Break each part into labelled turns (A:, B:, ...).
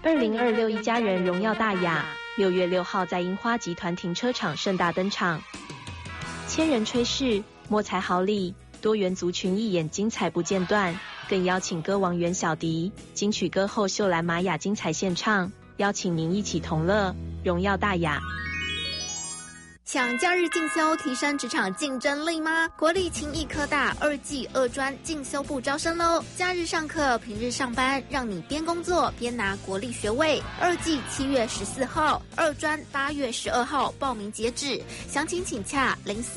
A: 2026一家人荣耀大雅，6月6号在樱花集团停车场盛大登场，千人炊事，莫才好礼，多元族群一眼精彩不间断，更邀请歌王袁小迪、金曲歌后秀兰玛雅精彩献唱，邀请您一起同乐，荣耀大雅。
B: 想假日进修提升职场竞争力吗？国立勤益科大2技2专进修部招生喽！假日上课，平日上班，让你边工作边拿国立学位。2技7月14号，2专8月12号报名截止，详情请洽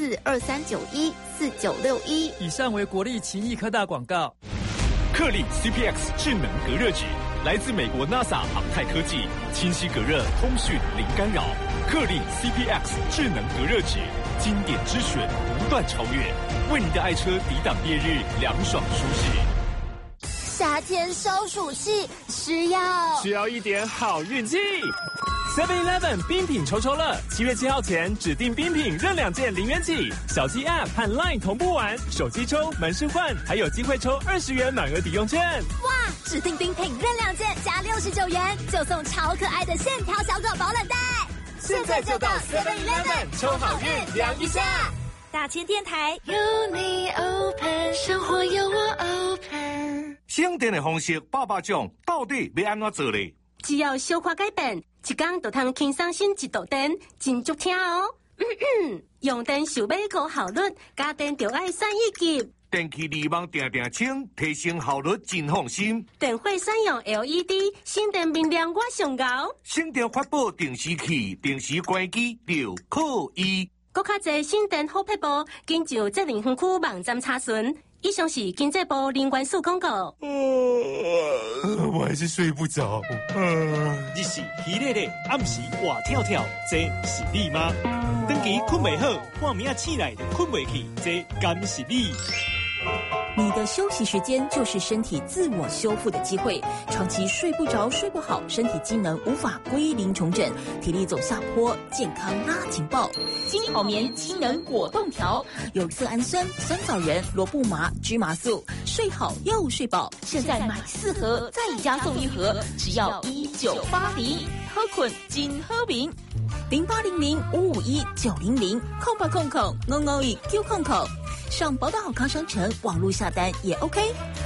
B: 0423914961。
C: 以上为国立勤益科大广告。
D: 克利 CPX 智能隔热纸，来自美国 NASA 航太科技，清晰隔热，通讯零干扰。克利 CPX 智能隔热纸，经典之选，不断超越，为你的爱车抵挡烈日，凉爽舒适。
E: 夏天消暑气，需要
D: 一点好运气。
F: 7-Eleven 冰品抽乐，7月7号前指定冰品任2件0元起，小鸡 App 和 LINE 同步玩，手机抽，门市换，还有机会抽20元满额抵用券。
E: 哇！指定冰品任2件加69元，就送超可爱的线条小狗保冷袋。
F: 现在就到 7-Eleven 抽好运量一下。
E: 大千电台
G: 有你 Open， 生活有我 Open。
H: 省电的方式，800种，到底要安怎做呢？
I: 只要小可改变，一天就通轻松省一度电，真足听哦。用电想要高效率，家电就爱选一级。
H: 电器离网定定清，提升效率真放心。
I: 电费选用 LED， 省电明亮我上高。
H: 省电发布定时器，定时关机就可以。
I: 更较侪省电好撇步，紧上责任园区网站查询。以上是经济部能源署广告。
J: 我还是睡不着。
K: 日是疲累累，暗时活跳跳，这是你吗？长期困不好，半暝醒来就困不去，这敢是你？
L: 你的休息时间就是身体自我修复的机会。长期睡不着、睡不好，身体机能无法归零重整，体力走下坡，健康拉警报。金好眠机能果冻条，有色氨酸、酸枣仁、萝卜麻、芝麻素，睡好又睡饱。现在买4盒，再加送1盒，只要1980。好困真好眠。0800551900，0800551900，上宝岛好康商城网络下单也 OK。